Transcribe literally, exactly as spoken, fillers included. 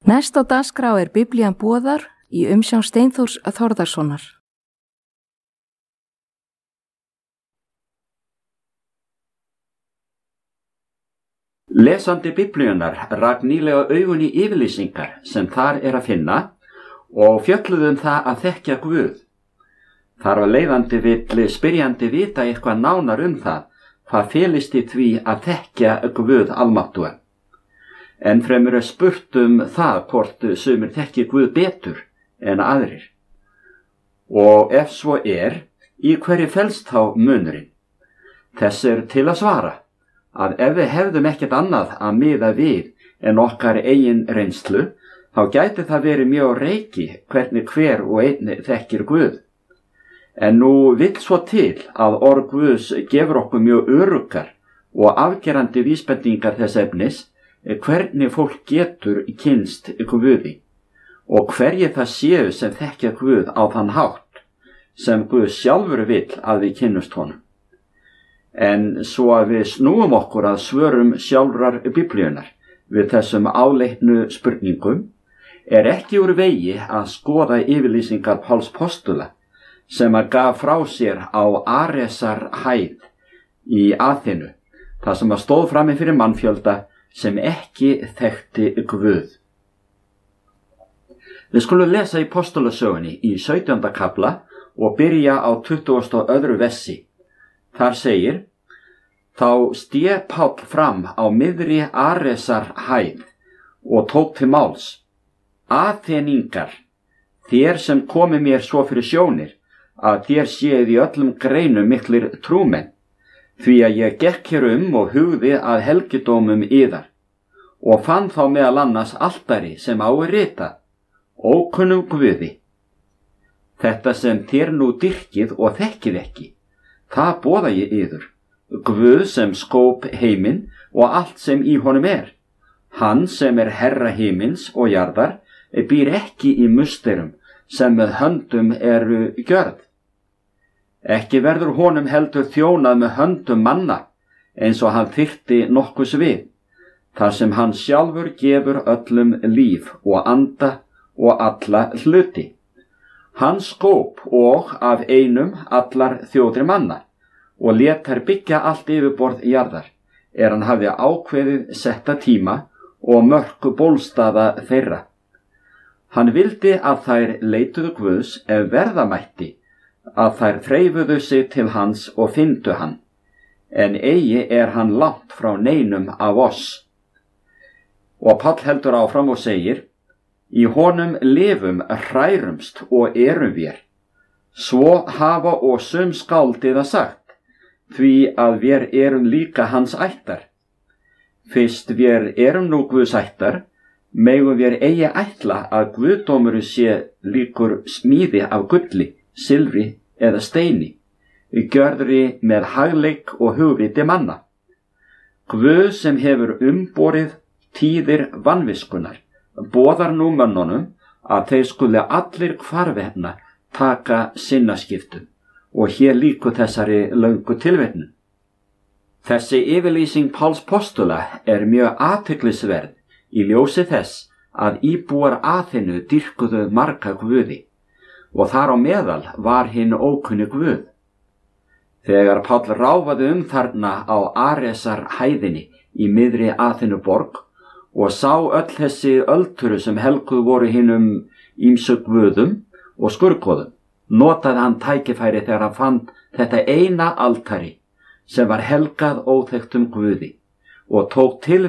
Næst á dagskrá er Biblían boðar í umsjón Steinþórs Þórðarsonar. Lesandi Biblíunnar rak nýlega augun í yfirlýsingar sem þar er að finna og fjölluðu um það að þekkja Guð. Þar var leiðandi vill spyrjandi vita eitthvað nánar um það hvað felist í því að þekkja Guð almáttugan. En fremur er spurt um það hvort sumir þekki Guð betur en aðrir. Og ef svo er, í hverju felst þá munurinn? Þess er til að svara að ef við hefðum ekkert annað að miða við en okkar eigin reynslu, þá gæti það verið mjög reiki hvernig hver og einn þekkir Guð. En nú vill svo til að orð Guðs gefur okkur mjög öruggar og afgerandi vísbendingar þess efnis hvernig fólk getur kynnst Guði og hverjir það séu sem þekkja Guð á þann hátt sem Guð sjálfur vill að við kynnust honum. En svo að við snúum okkur að svörum sjálfrar Biblíunnar við þessum áleitnu spurningum er ekki úr vegi að skoða yfirlýsingar Páls postula sem að gaf frá sér á Aresar hæð í Aþenu, þar sem að stóð frammi fyrir mannfjölda sem ekki þekkti Guð. Við skulum lesa í postulasögunni í sautjánda kafla og byrja á tuttugasta og öðru versi. Þar segir: Þá sté Páll fram á miðri Aresar hæð og tók til máls: Aþeningar, þér sem komi mér svo fyrir sjónir, að þér séð í öllum greinum miklir trúmenn, því að ég gekk hér um og hugði að helgidómum yðar, og fann þá meðal annars altari sem á er ritað: Ókunnum Guði. Þetta sem þér nú dyrkið og þekkið ekki, það boða ég yður, Guð sem skóp heiminn og allt sem í honum er. Hann sem er herra himins og jarðar býr ekki í musterum sem með höndum eru gjörð. Ekki verður honum heldur þjónað með höndum manna, eins og hann þyrfti nokkurs við, þar sem hann sjálfur gefur öllum líf og anda og alla hluti. Hann skóp og af einum allar þjóðir manna og lét þær byggja allt yfirborð jarðar, er hann hafði ákveðið setta tíma og mörku bólstaða þeirra. Hann vildi að þær leituðu Guðs ef verða mætti, að þær þreifuðu sig til hans og fyndu hann, en eigi er hann langt frá neinum af oss. Og Páll heldur áfram og segir: Í honum lifum, hrærumst og erum vér. Svo hafa og sum skáldiða sagt, því að vér erum líka hans ættar. Fyrst vér erum nú Guðs ættar, megum vér eigi ætla að guðdómurinn sé líkur smíði af gulli, silfri eða steini, gjörðri með hagleik og hugviti manna. Guð sem hefur umborið tíðir vanviskunar, boðar nú mönnunum að þeir skuli allir hvarvetna taka sinnaskiptum, og hér líku þessari löngu tilvitnun. Þessi yfirlýsing Páls postula er mjög athyglisverð í ljósi þess að íbúar Aþenu dýrkuðu marga guði, og þar á meðal var hinn ókunni Guð. Þegar Páll ráfaði um þarna á Aresar hæðinni í miðri Aþenu borg og sá öll þessi ölduru sem helguð voru hinum ýmsu guðum og skurgoðum, notaði hann tækifæri þegar hann fann þetta eina altari sem var helgað óþekktum Guði og tók til